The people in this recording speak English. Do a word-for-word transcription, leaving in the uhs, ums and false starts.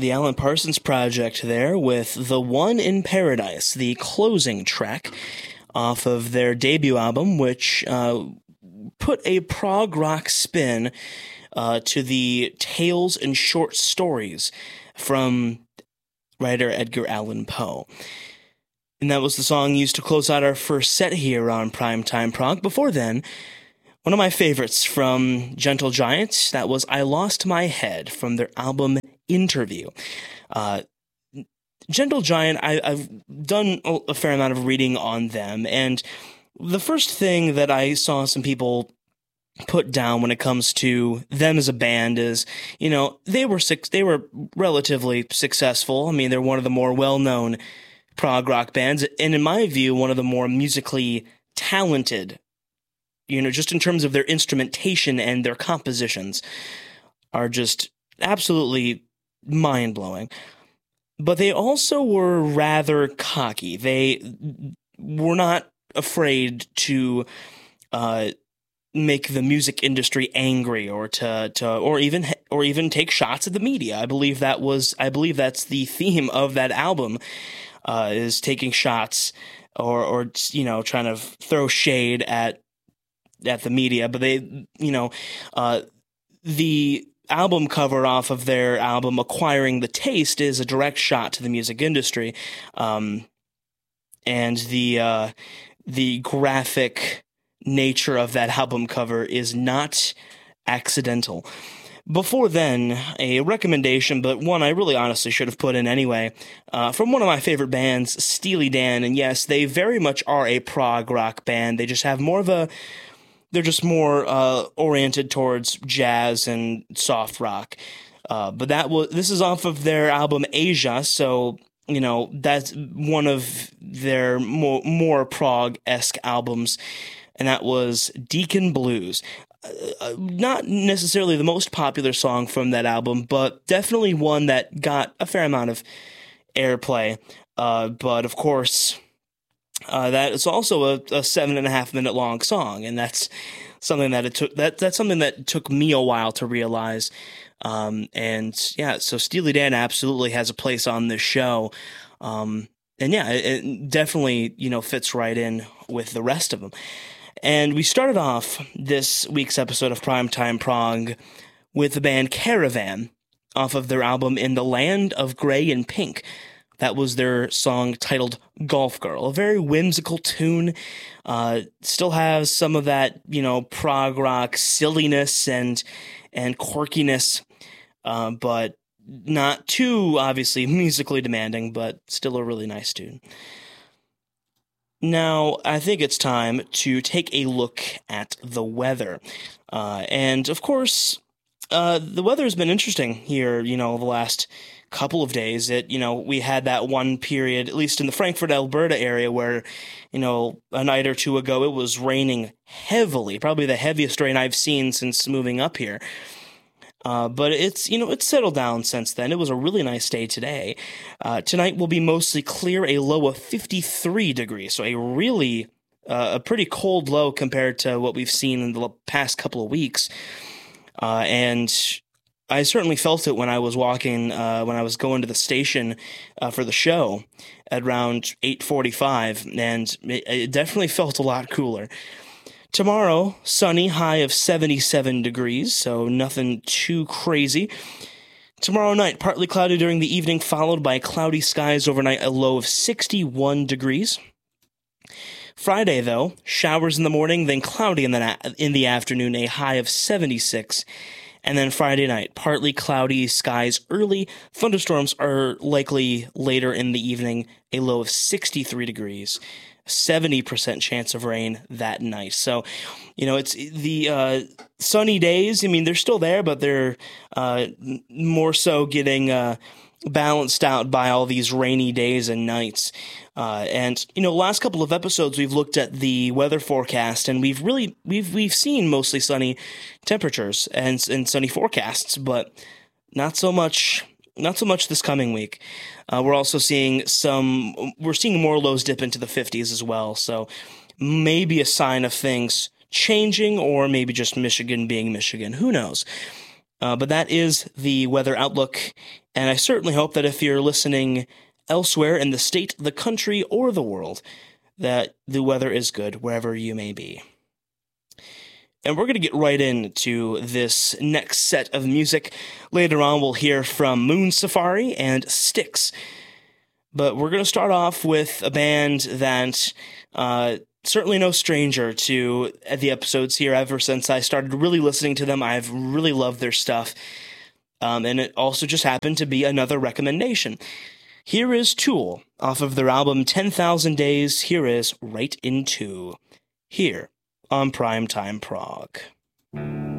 the Alan Parsons Project there with The One in Paradise, the closing track off of their debut album, which uh, put a prog rock spin uh, to the tales and short stories from writer Edgar Allan Poe. And that was the song used to close out our first set here on Primetime Prog. Before then, one of my favorites from Gentle Giant, that was I Lost My Head from their album Interview. Uh, Gentle Giant, I, I've done a fair amount of reading on them, and the first thing that I saw some people put down when it comes to them as a band is, you know, they were they were relatively successful. I mean, they're one of the more well-known prog rock bands, and in my view, one of the more musically talented, you know, just in terms of their instrumentation and their compositions are just absolutely mind-blowing. But they also were rather cocky. They were not afraid to uh, make the music industry angry, or to, to or even or even take shots at the media. I believe that was I believe that's the theme of that album. Uh, is taking shots or, or, you know, trying to throw shade at, at the media. But they, you know, uh, the album cover off of their album Acquiring the Taste is a direct shot to the music industry. Um, and the, uh, the graphic nature of that album cover is not accidental. Before then, a recommendation, but one I really honestly should have put in anyway, uh, from one of my favorite bands, Steely Dan, and yes, they very much are a prog rock band. They just have more of a, they're just more uh, oriented towards jazz and soft rock. Uh, but that was, this is off of their album Asia, so, you know, that's one of their more, more prog-esque albums, and that was Deacon Blues. Uh, not necessarily the most popular song from that album, but definitely one that got a fair amount of airplay. Uh, but of course, uh, that is also a, a seven and a half minute long song, and that's something that it took. That that's something that took me a while to realize. Um, and yeah, so Steely Dan absolutely has a place on this show. Um, and yeah, it, it definitely, you know, fits right in with the rest of them. And we started off this week's episode of Primetime Prog with the band Caravan off of their album In the Land of Grey and Pink. That was their song titled Golf Girl, a very whimsical tune. Uh, still has some of that, you know, prog rock silliness and and quirkiness, uh, but not too obviously musically demanding, but still a really nice tune. Now, I think it's time to take a look at the weather. Uh, and, of course, uh, the weather has been interesting here, you know, the last couple of days. It, you know, we had that one period, at least in the Frankfurt, Alberta area, where, you know, a night or two ago it was raining heavily, probably the heaviest rain I've seen since moving up here. Uh, but it's, you know, it's settled down since then. It was a really nice day today. Uh, tonight will be mostly clear, a low of fifty-three degrees. So a really, uh, a pretty cold low compared to what we've seen in the past couple of weeks. Uh, and I certainly felt it when I was walking, uh, when I was going to the station uh, for the show at around eight forty-five. And it, it definitely felt a lot cooler. Tomorrow, sunny, high of seventy-seven degrees, so nothing too crazy. Tomorrow night, partly cloudy during the evening, followed by cloudy skies overnight, a low of sixty-one degrees. Friday, though, showers in the morning, then cloudy in the, na- in the afternoon, a high of seventy-six. And then Friday night, partly cloudy skies early. Thunderstorms are likely later in the evening, a low of sixty-three degrees. seventy percent chance of rain that night. So, you know, it's the uh, sunny days. I mean, they're still there, but they're uh, more so getting uh, balanced out by all these rainy days and nights. Uh, and, you know, last couple of episodes, we've looked at the weather forecast, and we've really, we've, we've seen mostly sunny temperatures and, and sunny forecasts, but not so much Not so much this coming week. Uh, we're also seeing some, we're seeing more lows dip into the fifties as well. So maybe a sign of things changing, or maybe just Michigan being Michigan. Who knows? Uh, but that is the weather outlook, and I certainly hope that if you're listening elsewhere in the state, the country, or the world, that the weather is good wherever you may be. And we're going to get right into this next set of music. Later on, we'll hear from Moon Safari and Styx. But we're going to start off with a band that uh, certainly no stranger to the episodes here. Ever since I started really listening to them, I've really loved their stuff. Um, and it also just happened to be another recommendation. Here is Tool, off of their album ten thousand Days. Here is Right Into, here on Primetime Prog.